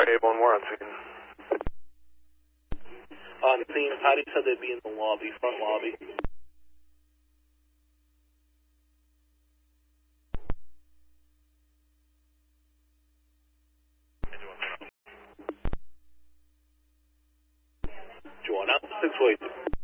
A1, we're on scene. On scene, Patty said they'd be in the lobby, front lobby. Joanna, 682.